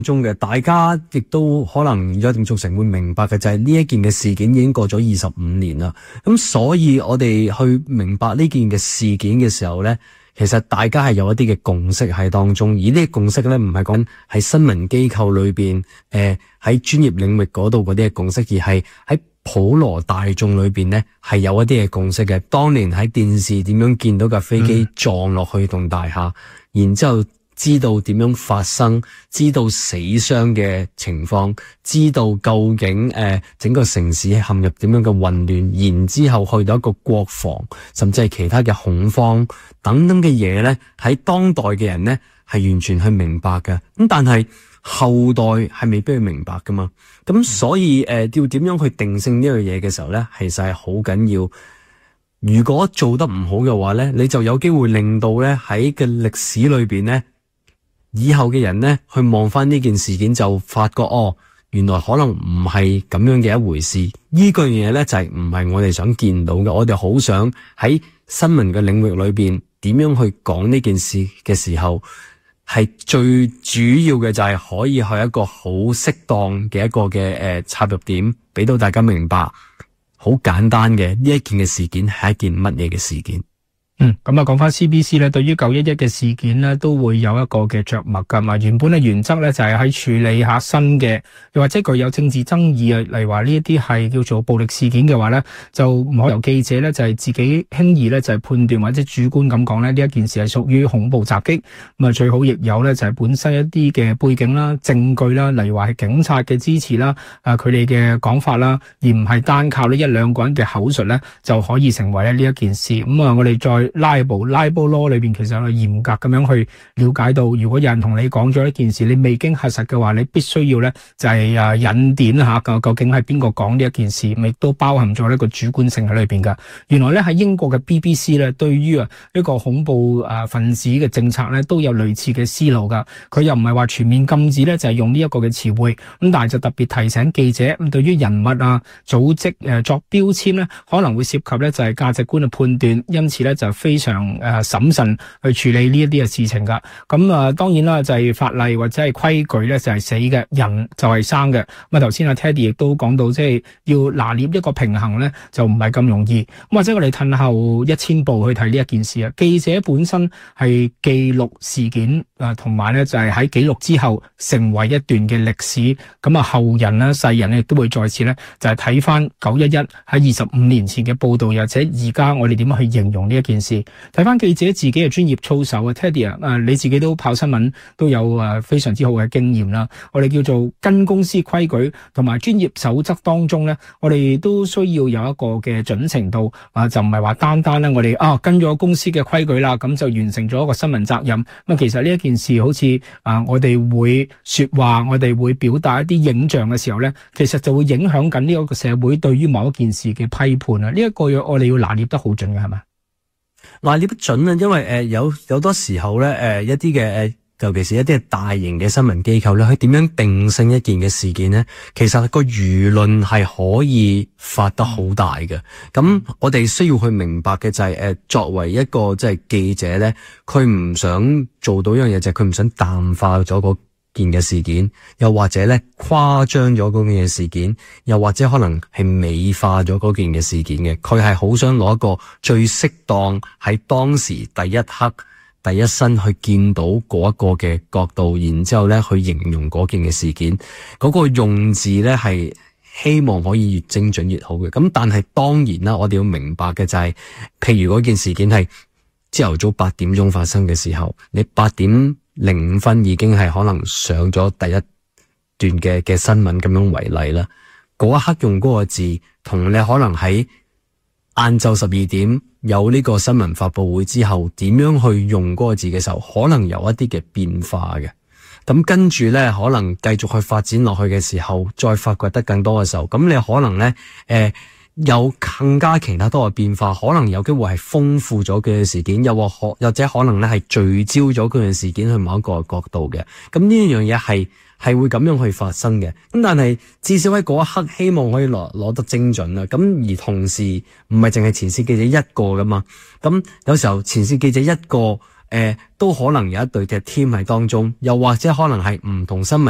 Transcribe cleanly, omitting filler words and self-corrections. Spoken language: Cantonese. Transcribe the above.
中嘅，大家亦都可能約定俗成會明白嘅就係呢一件嘅事件已經過咗25年啦。咁所以我哋去明白呢件嘅事件嘅時候咧，其實大家係有一啲嘅共識喺當中，而呢個共識咧唔係講喺新聞機構裏邊喺專業領域嗰度嗰啲嘅共識，而係喺普羅大眾裏邊咧係有一啲嘅共識嘅。當年喺電視點樣見到架飛機撞落去棟大廈，然之後知道點樣發生，知道死傷嘅情況，知道究竟整個城市陷入點樣嘅混亂，然之後去到一個國防甚至係其他嘅恐慌等等嘅嘢咧，喺當代嘅人咧係完全去明白嘅。咁但係後代係未必去明白噶嘛。咁所以要點樣去定性呢樣嘢嘅時候咧，其實係好緊要。如果做得唔好嘅話咧，你就有機會令到咧喺嘅歷史裏邊咧，以後嘅人呢，去望翻呢件事件就發覺原來可能唔係咁樣嘅一回事。呢個嘢呢，就係唔係我哋想見到嘅。我哋好想喺新聞嘅領域裏邊點樣去講呢件事嘅時候，係最主要嘅就係可以去一個好適當嘅一個嘅插入點，俾到大家明白好簡單嘅呢一件嘅事件係一件乜嘢嘅事件。 咁啊，講翻 CBC 咧，對於911嘅事件咧，都會有一個嘅着墨噶嘛。原本嘅原則咧就係喺處理下新嘅，又或者具有政治爭議啊，例如話呢一啲係叫做暴力事件嘅話咧，就唔可以由記者咧就係自己輕易咧就係判斷或者主觀咁講咧呢一件事係屬於恐怖襲擊。咁啊，最好亦有咧就係本身一啲嘅背景啦、證據啦，例如話係警察嘅支持啦、佢哋嘅講法啦，而唔係單靠呢一兩個人嘅口述咧就可以成為咧呢一件事。咁啊，我哋再拉布 law 裏邊其實係嚴格咁樣去了解到，如果有人同你講咗一件事，你未經核實嘅話，你必須要咧就係引典下究竟係邊個講呢一件事，亦都包含咗呢個主觀性喺裏邊噶。原來咧喺英國嘅 BBC 咧，對於呢個恐怖分子嘅政策咧，都有類似嘅思路噶。佢又唔係話全面禁止咧，就係用呢一個嘅詞彙，咁但係就特別提醒記者咁，對於人物組織作標籤咧，可能會涉及咧就係價值觀嘅判斷，因此咧就非常審慎去處理呢一啲嘅事情噶。咁當然啦，就係法例或者係規矩咧就係死嘅，人就係生嘅。咁頭先阿 Teddy 亦都講到，即係要拿捏一個平衡咧，就唔係咁容易。咁或者我哋褪後1000步去睇呢一件事啊，記者本身係記錄事件同埋咧就係喺記錄之後成為一段嘅歷史。咁後人咧、世人亦都會再次咧就係睇翻911喺25年前嘅報道，又或者而家我哋點樣去形容呢一件事。睇翻記者自己嘅專業操守啊 ，Teddy 你自己都跑新聞都有非常之好嘅經驗啦。我哋叫做跟公司規矩同埋專業守則當中咧，我哋都需要有一個嘅準程度就唔係話單單咧我哋跟咗公司嘅規矩啦，咁就完成咗一個新聞責任。咁其實呢一件事好似我哋會說話，我哋會表達一啲影像嘅時候咧，其實就會影響緊呢一個社會對於某一件事嘅批判啊。呢一個我哋要拿捏得好準嘅，係咪？ 拿捏不準啊，因為有多時候咧一啲嘅尤其是一啲大型嘅新聞機構咧，佢點樣定性一件嘅事件咧？其實個輿論係可以發得好大嘅。咁我哋需要去明白嘅就係作為一個即係記者咧，佢唔想做到一樣嘢，就係佢唔想淡化咗個件嘅事件，又或者咧誇張咗嗰件嘅事件，又或者可能係美化咗嗰件嘅事件嘅，佢係好想攞一個最適當喺當時第一刻第一身去見到嗰一個嘅角度，然之後咧去形容嗰件嘅事件，嗰個用字咧係希望可以越精準越好嘅。咁但係當然啦，我哋要明白嘅就係，譬如嗰件事件係朝頭早8點鐘發生嘅時候，你8點05分已經係可能上咗第一段嘅新聞咁樣為例啦。嗰一刻用嗰個字，同你可能喺晏晝12點有呢個新聞發佈會之後，點樣去用嗰個字嘅時候，可能有一啲嘅變化嘅。咁跟住咧，可能繼續去發展落去嘅時候，再發掘得更多嘅時候，咁你可能咧有更加其他多嘅變化，可能有機會係豐富咗嘅事件，又或者可能咧係聚焦咗嗰件事件去某一個角度嘅。咁呢樣嘢係會咁樣去發生嘅。咁但係至少喺嗰一刻，希望可以攞得精準啦。咁而同時唔係淨係前線記者一個噶嘛。咁有時候前線記者一個都可能有一隊嘅 team 喺當中，又或者可能係唔同新聞